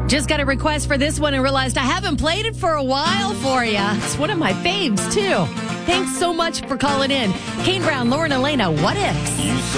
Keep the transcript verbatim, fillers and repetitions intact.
Just got a request for this one and realized I haven't played it for a while for you. It's one of my faves, too. Thanks so much for calling in. Kane Brown, Lauren Elena, What Ifs?